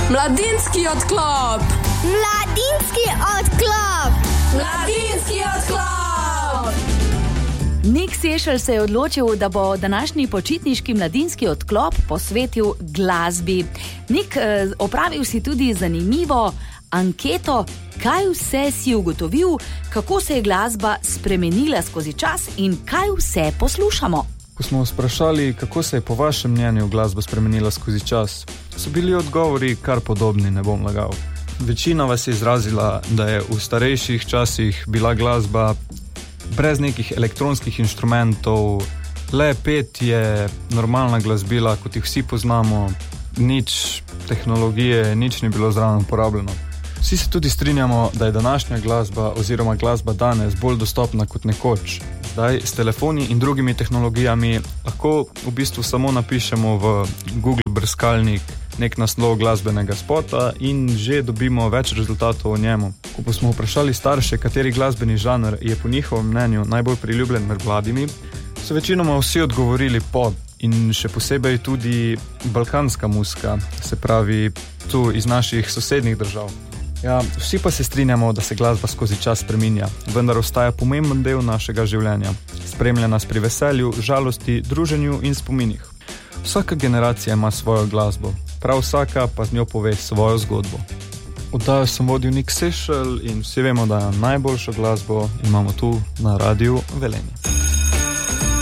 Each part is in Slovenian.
Mladinski odklop. Mladinski odklop. Mladinski odklop. Nik Sešelj se je odločil, da bo današnji počitniški mladinski odklop posvetil glasbi. Nik, opravil si tudi zanimivo anketo, kaj vse si ugotovil, kako se je glasba spremenila skozi čas in kaj vse poslušamo. Ko smo sprašali, kako se je po vašem mnenju glasba spremenila skozi čas, so bili odgovori kar podobni, ne bom lagal. Večina vas je izrazila, da je v starejših časih bila glasba brez nekih elektronskih inštrumentov, le petje, normalna glasbila, kot jih vsi poznamo, nič tehnologije, nič ni bilo zraven uporabljeno. Vsi se tudi strinjamo, da je današnja glasba oziroma glasba danes bolj dostopna kot nekoč. Zdaj s telefoni in drugimi tehnologijami lahko v bistvu samo napišemo v Google brskalnik nek naslov glasbenega spota in že dobimo več rezultatov o njemu. Ko pa smo vprašali starše, kateri glasbeni žanr je po njihovem mnenju najbolj priljubljen med mladimi, so večinoma vsi odgovorili pop in še posebej tudi balkanska muzika, se pravi tu iz naših sosednjih držav. Ja, vsi pa se strinjamo, da se glasba skozi čas spreminja, vendar ostaja pomemben del našega življenja. Spremlja nas pri veselju, žalosti, druženju in spominih. Vsaka generacija ima svojo glasbo, prav vsaka pa z njo pove svojo zgodbo. Oddajo sem vodil Nik Sešelj in vsi vemo, da najboljšo glasbo imamo tu na Radiu Velenje.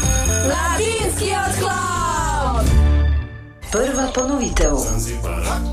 Mladinski odklop. Prva ponovitev.